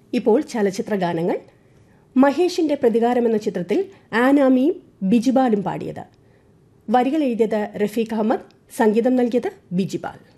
ഇപ്പോൾ ചലച്ചിത്ര ഗാനങ്ങൾ. മഹേഷിന്റെ പ്രതികാരം എന്ന ചിത്രത്തിൽ ആനാമിയും ബിജിബാലും പാടിയത്. വരികൾ എഴുതിയത് റഫീഖ് അഹമ്മദ്, സംഗീതം നൽകിയത് ബിജിബാൽ.